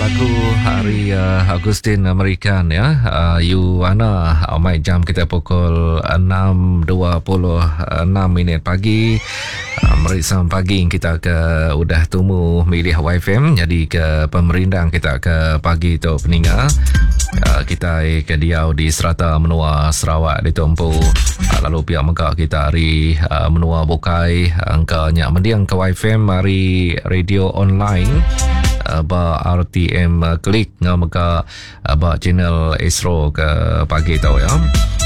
lagu hari Agustin American ya. You Ana Mai jam kita pukul 6.26 pagi. Meriksa pagi kita ke udah temu milih YFM, jadi ke pemerintah kita ke pagi tu peninga. Kita ke Diau di Serata Menua Sarawak di Tumpu. Lalu pihak Mekah kita hari Menua Bukai angkanya mendiang ke YFM hari radio online ba RTM klik ngam ka ba channel Astro ke pagi tau ya.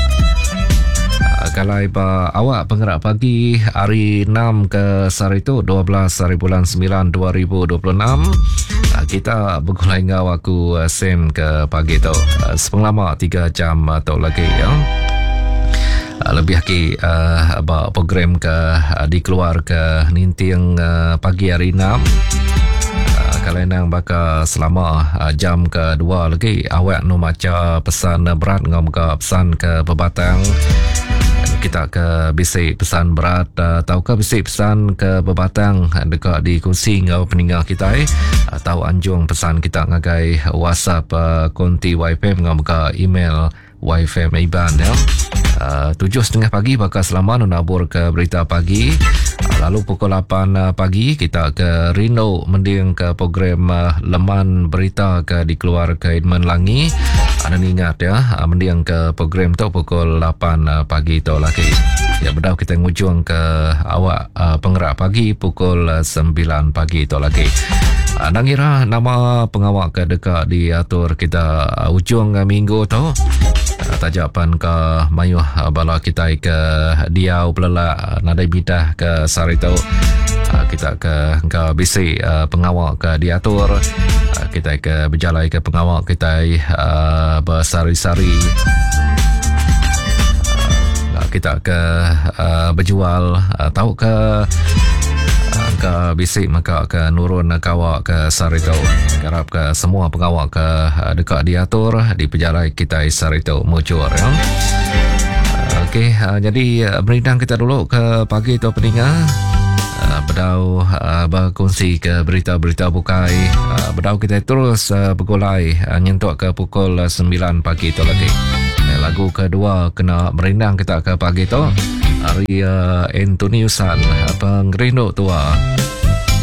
Kalau ba awak penggerak pagi hari 6 ke sari tu 12 hari bulan 9 2026 kita bergulai ngau aku Sam ke pagi tu sepenglamak 3 jam atau lagi ya. Lebih lagi program ke dikeluar ke nintiang pagi hari 6 kalau nang baka selama jam kedua lagi awak no maca pesan berat ngam ke pesan ke Bebatang. Kita ke bisik pesan berat atau ke bisik pesan ke Bebatang dekat di kursi ngau peninggal kita atau anjung pesan kita ngagai WhatsApp konti YFM ngam ke email YFM Iban ya. 7.30 pagi bakal selama nabur ke berita pagi. Lalu pukul 8 pagi kita ke Rino mending ke program Leman Berita ke dikeluar ke Edmund Langi. Ada ingat ya, mending ke program tu pukul 8 pagi tu lagi. Ya bedau kita ngujung ke awak penggerak pagi pukul 9 pagi tu lagi. Nangira nama pengawak ke dekat diatur kita ujung minggu tu. Tajapan ke mayuh bala kita ke Diau Pelelak nadai bidah ke sari tu kita ke bisi pengawak ke diatur kita ke berjalai ke pengawak kita bersari-sari kita ke berjual tahu ke bisik maka ke nurun kawak ke sari tu garap ke semua pengawak ke dekat diatur di pejalai kita sari tu mucur ya. Okey, jadi berindang kita dulu ke pagi tu peninga bedau berkongsi ke berita-berita bukai bedau kita terus bergulai nyentuk ke pukul 9 pagi tu lagi. Lagu kedua kena berindang kita ke pagi tu hari Anthony Usan pengerinduk tua